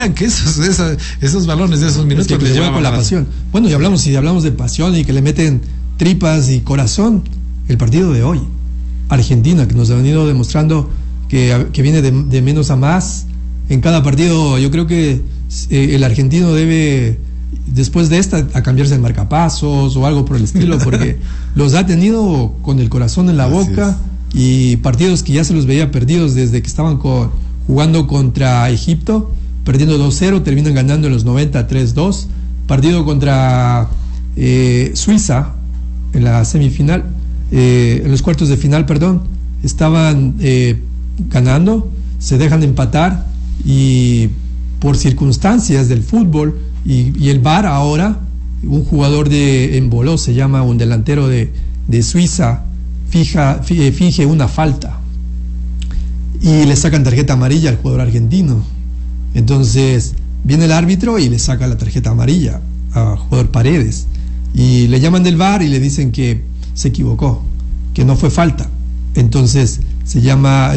que esos balones de esos minutos es que les llevan con la pasión. Bueno, y si hablamos de pasión y que le meten tripas y corazón, el partido de hoy, Argentina, que nos ha venido demostrando que viene de menos a más en cada partido. Yo creo que el argentino debe, después de esta, a cambiarse el marcapasos o algo por el estilo, porque los ha tenido con el corazón en la boca, y partidos que ya se los veía perdidos desde que estaban jugando contra Egipto, perdiendo 2-0, terminan ganando en los 90 3-2. Partido contra Suiza en la semifinal, en los cuartos de final, perdón, estaban ganando, se dejan empatar, y por circunstancias del fútbol y el VAR ahora, un jugador de Embolo, se llama, un delantero de Suiza, finge una falta y le sacan tarjeta amarilla al jugador argentino. Entonces viene el árbitro y le saca la tarjeta amarilla al jugador Paredes, y le llaman del VAR y le dicen que se equivocó, que no fue falta. Entonces se llama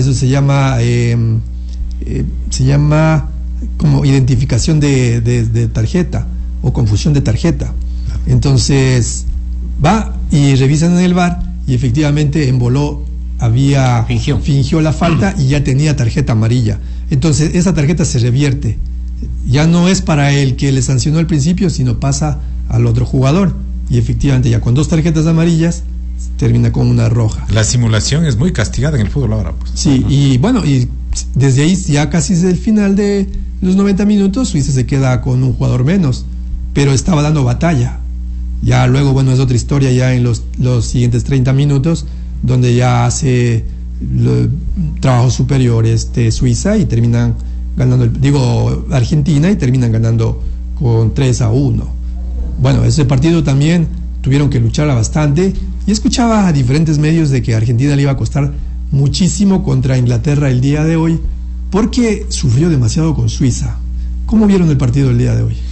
como identificación de tarjeta o confusión de tarjeta. Entonces va y revisan en el VAR y efectivamente Embolo fingió la falta y ya tenía tarjeta amarilla. Entonces esa tarjeta se revierte, ya no es para el que le sancionó al principio, sino pasa al otro jugador, y efectivamente ya con 2 tarjetas amarillas termina con una roja. La simulación es muy castigada en el fútbol ahora, pues. Sí, y bueno, y desde ahí ya casi es el final de los 90 minutos, Suiza se queda con un jugador menos, pero estaba dando batalla. Ya luego, bueno, es otra historia ya en los siguientes 30 minutos, donde ya hace trabajos superiores de Suiza y terminan ganando, Argentina, y terminan ganando con 3-1. Bueno, ese partido también tuvieron que lucharla bastante, y escuchaba a diferentes medios de que a Argentina le iba a costar muchísimo contra Inglaterra el día de hoy, porque sufrió demasiado con Suiza. ¿Cómo vieron el partido el día de hoy?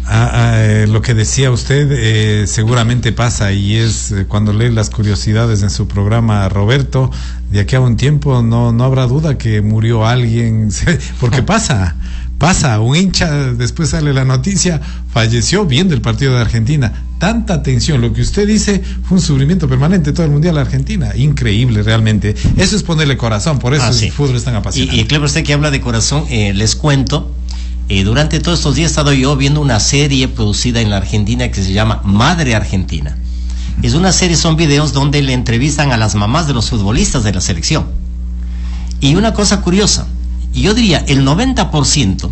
Lo que decía usted seguramente pasa, y es cuando lee las curiosidades en su programa, Roberto, de aquí a un tiempo no habrá duda que murió alguien, porque pasa, un hincha, después sale la noticia, falleció viendo el partido de Argentina. Tanta tensión, lo que usted dice fue un sufrimiento permanente todo el Mundial de Argentina, increíble realmente. Eso es ponerle corazón, por eso el fútbol es tan apasionante. Y claro, usted que habla de corazón, les cuento, durante todos estos días he estado yo viendo una serie producida en la Argentina que se llama Madre Argentina. Es una serie, son videos donde le entrevistan a las mamás de los futbolistas de la selección. Y una cosa curiosa, yo diría el 90%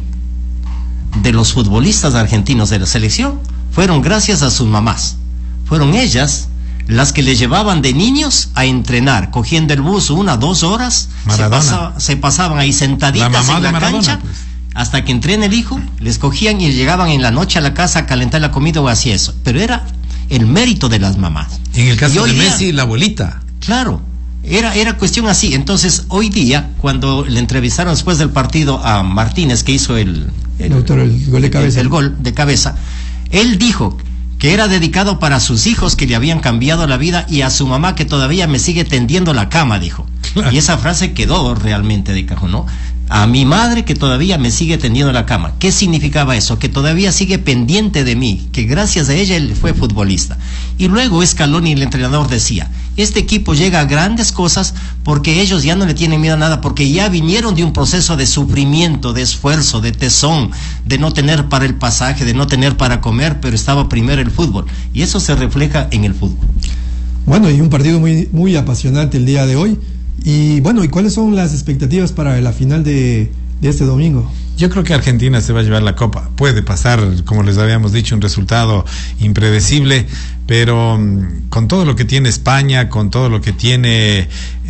de los futbolistas argentinos de la selección fueron gracias a sus mamás. Fueron ellas las que les llevaban de niños a entrenar, cogiendo el bus 1 o 2 horas, se pasaban ahí sentaditas en la cancha, pues, hasta que entrene el hijo, les cogían y llegaban en la noche a la casa a calentar la comida o así eso. Pero era el mérito de las mamás. En el caso de Messi, la abuelita. Claro, era cuestión así. Entonces, hoy día, cuando le entrevistaron después del partido a Martínez, que hizo el gol de cabeza. El gol de cabeza, él dijo que era dedicado para sus hijos que le habían cambiado la vida, y a su mamá que todavía me sigue tendiendo la cama, dijo. Claro. Y esa frase quedó realmente de cajón, ¿no? A mi madre que todavía me sigue tendiendo la cama. ¿Qué significaba eso? Que todavía sigue pendiente de mí, que gracias a ella él fue futbolista. Y luego Scaloni, el entrenador, decía, este equipo llega a grandes cosas porque ellos ya no le tienen miedo a nada, porque ya vinieron de un proceso de sufrimiento, de esfuerzo, de tesón, de no tener para el pasaje, de no tener para comer, pero estaba primero el fútbol. Y eso se refleja en el fútbol. Bueno, y un partido muy, muy apasionante el día de hoy. Y bueno, ¿y cuáles son las expectativas para la final de este domingo? Yo creo que Argentina se va a llevar la copa. Puede pasar, como les habíamos dicho, un resultado impredecible, pero con todo lo que tiene España, con todo lo que tiene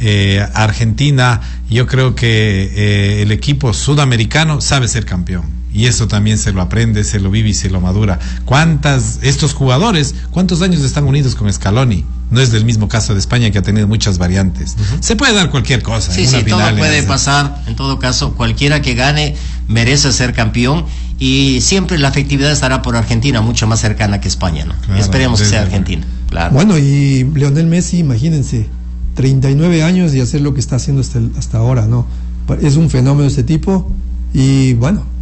Argentina, yo creo que el equipo sudamericano sabe ser campeón. Y eso también se lo aprende, se lo vive y se lo madura. Estos jugadores, ¿cuántos años están unidos con Scaloni? No es del mismo caso de España, que ha tenido muchas variantes. Se puede dar cualquier cosa. Sí, todo puede pasar. En todo caso, cualquiera que gane merece ser campeón, y siempre la afectividad estará por Argentina, mucho más cercana que España, ¿no? Claro, esperemos que sea Argentina. Claro. Bueno, y Lionel Messi, imagínense, 39 años y hacer lo que está haciendo hasta ahora, ¿no? Es un fenómeno este tipo, y bueno,